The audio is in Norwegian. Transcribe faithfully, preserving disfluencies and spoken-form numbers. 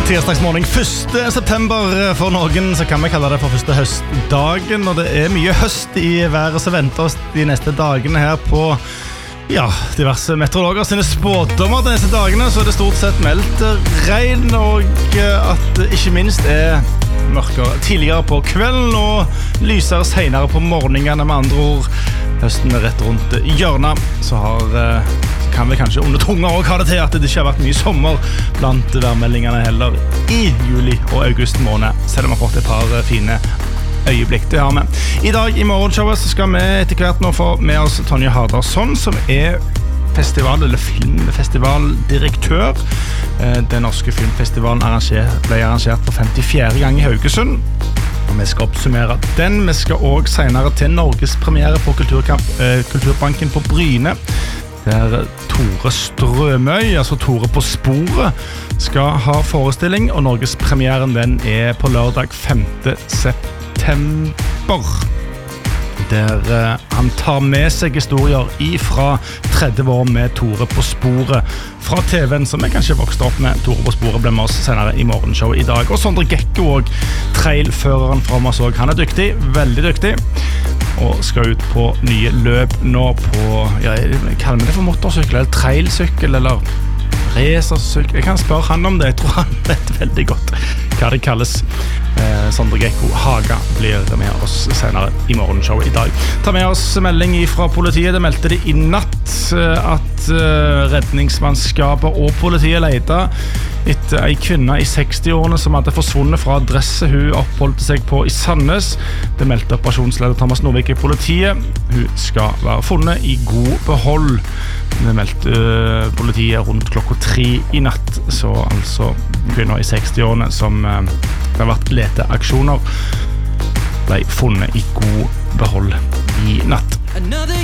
Tirsdagsmorgen første september for noen, så kan vi kalle det for første høstdagen, og det er mye høst i været som venter oss de neste dagene her på ja, diverse meteorologer sine spådommer de neste dagene, så er det stort sett meldt regn, og at det ikke minst er mørkere tidligere på kvelden og lysere senere på morgenene. Med andre ord, høsten er rett rundt hjørnet, så har kan vi kanskje under tunga også ha det til at det ikke har vært mye sommer blant værmeldingene heller i juli og august måned, selv om vi har fått et par fine øyeblikk. Det har vi. I dag i morgenshowet så skal vi etter hvert nå få med oss Tonje Hardarson, som er festival- eller filmfestivaldirektør. Den norske filmfestivalen ble arrangert for femtifjerde gang i Haugesund. Og vi skal oppsummere den. Vi skal også senere til Norges premiere på Kulturkamp, eh, Kulturbanken på Bryne, der Tore Strømøy, altså Tore på sporet, skal ha forestilling, og Norges premieren den er på lørdag femte september. Der eh, han tar med seg historier ifra tretti år med Tore på sporet fra T V-en, som jeg kanskje vokste opp med. Tore på sporet ble med oss senere i morgenshow i dag. Og Sondre Gekko og trailføreren fra oss også. Han er dyktig, veldig dyktig, og skal ut på nye løp nå på, ja, kaller vi det for motorsykkel, eller trailsykkel, eller racersykkel. Jeg kan spørre han om det, jeg tror han vet veldig godt hva det kalles. Eh, Sondre Gekko Haga blir med oss senere i morgenshow i dag. Ta med oss melding fra politiet. Det meldte de i natt at uh, redningsmannskapet og politiet leita etter en kvinne i seksti-årene som hadde forsvunnet fra adresse hun oppholdt seg på i Sandnes. Det meldte operasjonsleder Thomas Norvik i politiet. Hun skal være funnet i god behold. Det meldte uh, politiet rundt klokka tre i natt, så altså kvinner i seksti-årene som uh, det har vært leteaksjoner, ble funnet i god behold i natt. Another